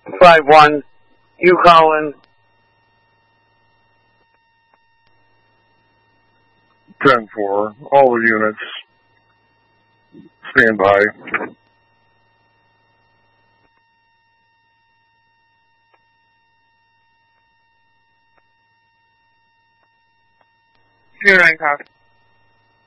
5-1, you calling? 10-4, all the units, stand by. Zero 9 copy.